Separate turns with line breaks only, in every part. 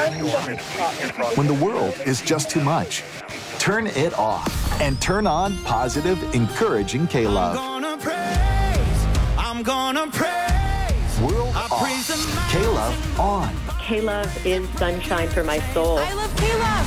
When the world is just too much, turn it off and turn on positive, encouraging K-Love.
I'm gonna praise.
World off. K-Love on.
K-Love is sunshine for my soul.
I love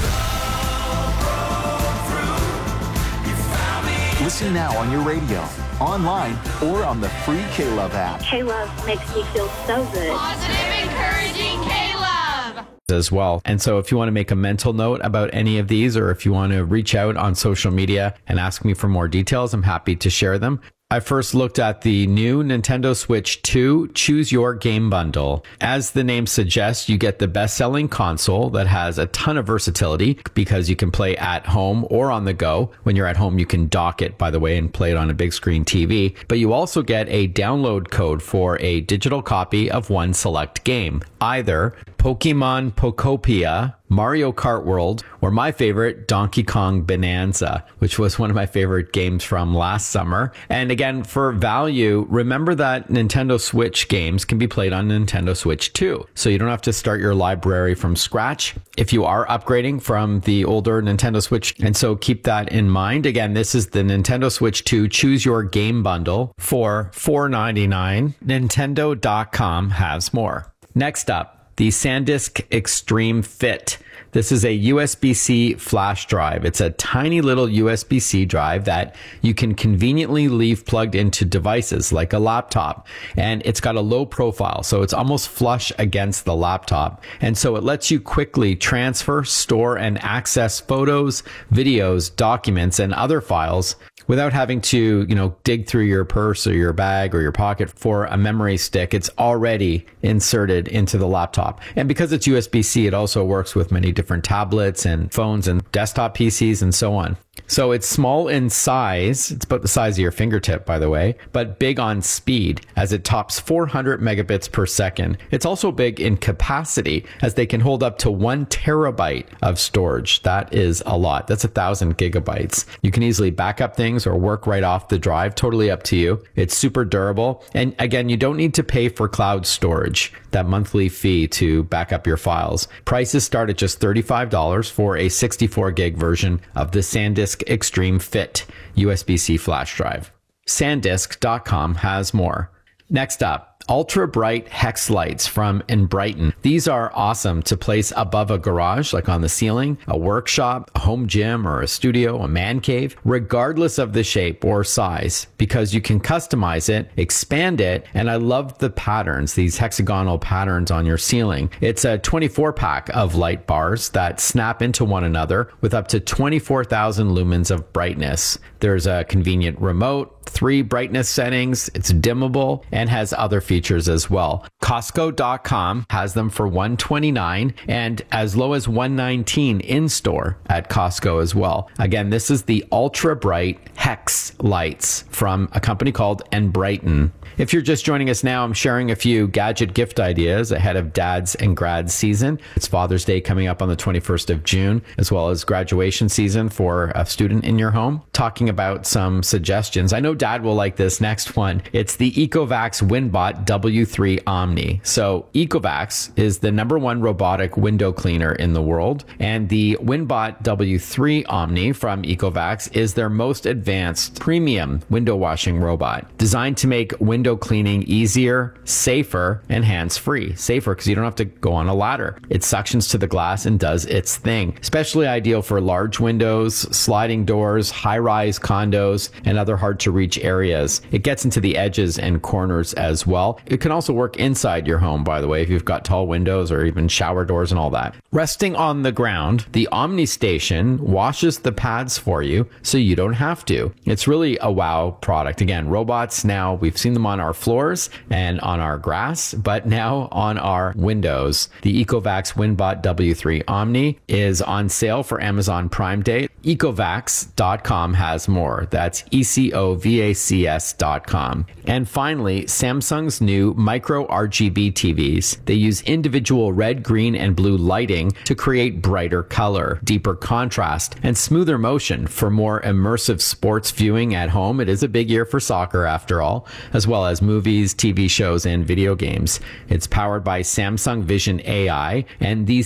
K-Love.
Listen now on your radio, online, or on the free K-Love app.
K-Love makes me feel so good.
Positive, encouraging K-Love.
As well. And so if you want to make a mental note about any of these, or if you want to reach out on social media and ask me for more details, I'm happy to share them. I first looked at the new Nintendo Switch 2 Choose Your Game Bundle. As the name suggests, you get the best-selling console that has a ton of versatility because you can play at home or on the go. When you're at home, you can dock it, by the way, and play it on a big screen TV. But you also get a download code for a digital copy of one select game, either Pokemon Pokopia, Mario Kart World, or my favorite, Donkey Kong Bonanza, which was one of my favorite games from last summer. And again, for value, remember that Nintendo Switch games can be played on Nintendo Switch 2. So you don't have to start your library from scratch if you are upgrading from the older Nintendo Switch. And so keep that in mind. Again, this is the Nintendo Switch 2 Choose Your Game Bundle for $4.99. Nintendo.com has more. Next up, the SanDisk Extreme Fit. This is a USB-C flash drive. It's a tiny little USB-C drive that you can conveniently leave plugged into devices like a laptop. And it's got a low profile, so it's almost flush against the laptop. And so it lets you quickly transfer, store, and access photos, videos, documents, and other files without having to, dig through your purse or your bag or your pocket for a memory stick. It's already inserted into the laptop. And because it's USB-C, it also works with many different tablets and phones and desktop PCs and so on. So it's small in size. It's about the size of your fingertip, by the way, but big on speed as it tops 400 megabits per second. It's also big in capacity as they can hold up to 1 terabyte of storage. That is a lot. That's 1,000 gigabytes. You can easily back up things or work right off the drive. Totally up to you. It's super durable. And again, you don't need to pay for cloud storage, that monthly fee to back up your files. Prices start at just $35 for a 64 gig version of the SanDisk Extreme Fit USB-C flash drive. SanDisk.com has more. Next up, ultra bright hex lights from Enbrighten. These are awesome to place above a garage, like on the ceiling, a workshop, a home gym, or a studio, a man cave, regardless of the shape or size, because you can customize it, expand it, and I love the patterns, these hexagonal patterns on your ceiling. It's a 24 pack of light bars that snap into one another with up to 24,000 lumens of brightness. There's a convenient remote, 3 brightness settings, it's dimmable, and has other features as well. Costco.com has them for $129 and as low as $119 in store at Costco as well. Again, this is the ultra bright hex lights from a company called Enbrighten. If you're just joining us now, I'm sharing a few gadget gift ideas ahead of dads and grads season. It's Father's Day coming up on the 21st of June, as well as graduation season for a student in your home. Talking about some suggestions. I know Dad will like this next one. It's the Ecovacs WinBot W3 Omni. So Ecovacs is the #1 robotic window cleaner in the world, and the WinBot W3 Omni from Ecovacs is their most advanced premium window washing robot, designed to make window cleaning easier, safer, and hands-free. Safer because you don't have to go on a ladder. It suctions to the glass and does its thing. Especially ideal for large windows, sliding doors, high-rise condos, and other hard-to-reach areas. It gets into the edges and corners as well. It can also work inside your home, by the way, if you've got tall windows or even shower doors and all that. Resting on the ground, the Omni Station washes the pads for you so you don't have to. It's really a wow product. Again, robots now, we've seen them on our floors and on our grass, but now on our windows. The Ecovacs WinBot W3 Omni is on sale for Amazon Prime Day. Ecovacs.com has more. That's ECOVACS.com. And finally, Samsung's new micro RGB TVs. They use individual red, green, and blue lighting to create brighter color, deeper contrast, and smoother motion for more immersive sports viewing at home. It is a big year for soccer, after all, as well as movies, TV shows, and video games. It's powered by Samsung Vision AI, and these